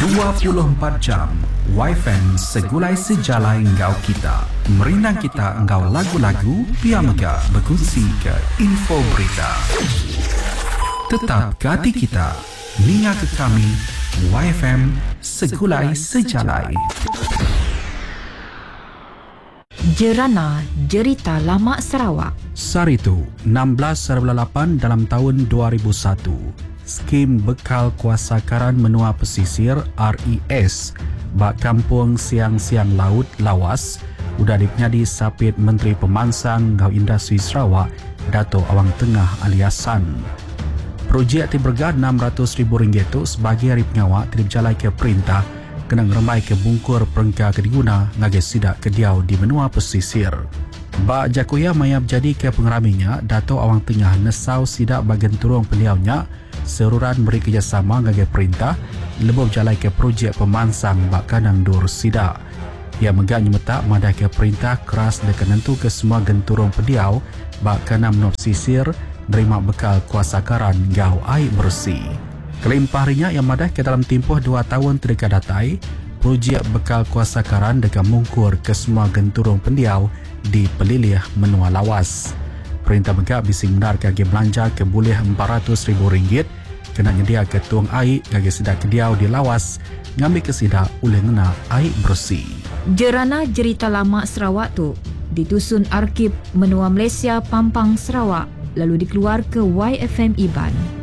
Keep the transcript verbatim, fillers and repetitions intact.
dua puluh empat jam Y F M segulai sejalai engkau kita. Merinang kita engkau lagu-lagu, biar megah berkongsi ke info berita. Tetap ke hati kita, ninga ke kami, Y F M segulai sejalai. Jerana Jerita Lama Sarawak. Saritu enam belas lapan dalam tahun dua ribu satu. Skim Bekal Kuasa Karan Menua Pesisir R E S bak Kampung Siang-Siang Laut Lawas udah dipenyadi sapit Menteri Pemansang Gau Industri Sarawak Dato' Awang Tengah Aliasan. Projek tiberga enam ratus ribu ringgit tu sebagai hari pengawak tidak berjalan ke perintah kena ngeremai ke bungkur perengka ke diguna ngagai sidak ke diau di Menua Pesisir. Bak Jakuya maya berjadi ke pengeraminya Dato' Awang Tengah nesau sidak bagian turung peliaunya seruran beri kerjasama ngagai perintah lebih berjalan ke projek pemansang bak kanang dur sidak. Ia megak nyemetak madah ke perintah keras dekat nentu ke semua genturung pediau bak kanang menua pesisir nerima bekal kuasa karan gau air bersih. Kelimpah harinya yang madah ke dalam tempoh dua tahun terdekat datai, projek bekal kuasa karan dekat mungkur ke semua genturung pendiau di pelilih Menua Lawas. Perintah megak bising benar kage belanja ke boleh empat ratus ribu ringgit kena nyedia ke tuang air kage sidak kediau di Lawas ngambil ke sidak oleh ngena air bersih. Jerana Jerita Lama Sarawak tu ditusun Arkib Menua Malaysia Pampang Sarawak lalu dikeluar ke Y F M Iban.